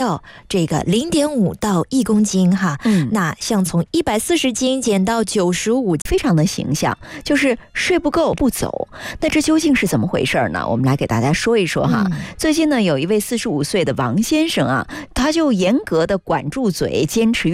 到这个0.5到1公斤哈。那像从140斤减到95， 非常的形象，就是睡不够不走。那这究竟是怎么回事呢？我们来给大家说一说哈。最近呢，有一位45岁的王先生啊，他就严格的管住嘴，坚持